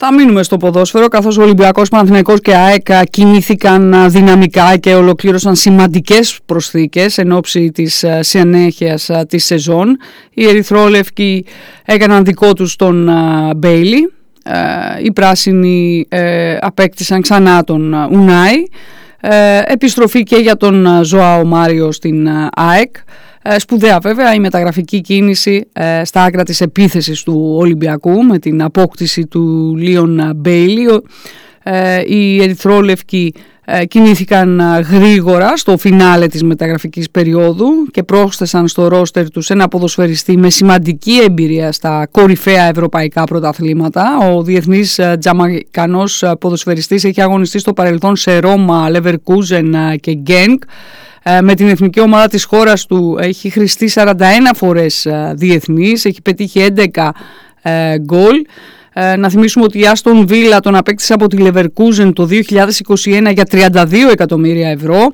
Θα μείνουμε στο ποδόσφαιρο, καθώς ο Ολυμπιακός, Παναθηναϊκός και ΑΕΚ κινήθηκαν δυναμικά και ολοκλήρωσαν σημαντικές προσθήκες εν ώψη της συνέχειας της σεζόν. Οι ερυθρόλευκοι έκαναν δικό τους τον Μπέιλι, οι πράσινοι απέκτησαν ξανά τον Ουνάι, επιστροφή και για τον Ζωάο Μάριο στην ΑΕΚ. Σπουδαία βέβαια η μεταγραφική κίνηση στα άκρα της επίθεσης του Ολυμπιακού με την απόκτηση του Λίον Μπέιλι. Οι ερυθρόλευκοι κινήθηκαν γρήγορα στο φινάλε της μεταγραφικής περίοδου και πρόσθεσαν στο ρόστερ τους ένα ποδοσφαιριστή με σημαντική εμπειρία στα κορυφαία ευρωπαϊκά πρωταθλήματα. Ο διεθνής τζαμαϊκανός ποδοσφαιριστής έχει αγωνιστεί στο παρελθόν σε Ρώμα, Λεβερκούζεν και Γκένκ. Με την εθνική ομάδα της χώρας του έχει χρηστεί 41 φορές διεθνής, έχει πετύχει 11 γκολ. Να θυμίσουμε ότι η Άστον Βίλα τον απέκτησε από τη Leverkusen το 2021 για 32 εκατομμύρια ευρώ.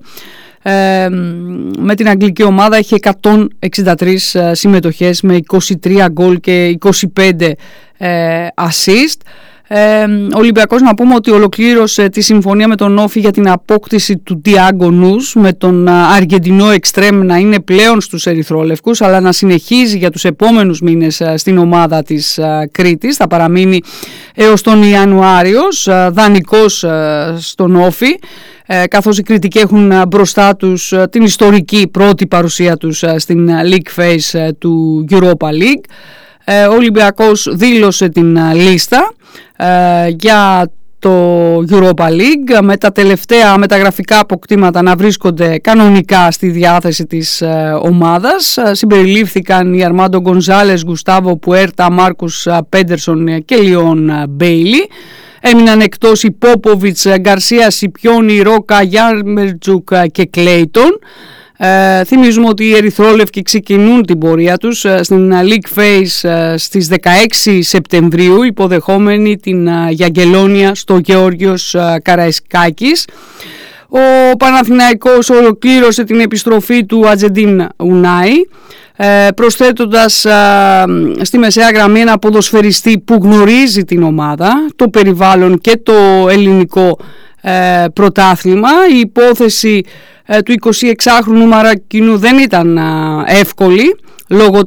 Με την αγγλική ομάδα έχει 163 συμμετοχές με 23 γκολ και 25 assist. Ο Ολυμπιακός, να πούμε ότι ολοκλήρωσε τη συμφωνία με τον Όφι για την απόκτηση του Thiago Nus, με τον Αργεντινό εξτρέμ να είναι πλέον στους ερυθρόλευκους αλλά να συνεχίζει για τους επόμενους μήνες στην ομάδα της Κρήτης. Θα παραμείνει έως τον Ιανουάριο δανεικός στον Όφι, καθώς οι Κρητικοί έχουν μπροστά τους την ιστορική πρώτη παρουσία τους στην League Phase του Europa League. Ο Ολυμπιακός δήλωσε την λίστα για το Europa League, με τα τελευταία μεταγραφικά αποκτήματα να βρίσκονται κανονικά στη διάθεση της ομάδας. Συμπεριλήφθηκαν οι Αρμάντο Γκονζάλες, Γκουστάβο Πουέρτα, Μάρκους Πέντερσον και Λιόν Μπέιλι. Έμειναν εκτός οι Πόποβιτς, Γκαρσία, Σιπιόνι, Ρόκα, Γιάρμερτζουκ και Κλέιτον. Θυμίζουμε ότι οι ερυθρόλευκοι ξεκινούν την πορεία τους στην League Phase στις 16 Σεπτεμβρίου, υποδεχόμενοι την Γιαγγελόνια στο Γεώργιος Καραϊσκάκης. Ο Παναθηναϊκός ολοκλήρωσε την επιστροφή του Ατζεντίν Ουνάι, προσθέτοντας στη μεσαία γραμμή ένα ποδοσφαιριστή που γνωρίζει την ομάδα, το περιβάλλον και το ελληνικό πρωτάθλημα. Η υπόθεση του 26χρονου Μαρακινού δεν ήταν εύκολη λόγω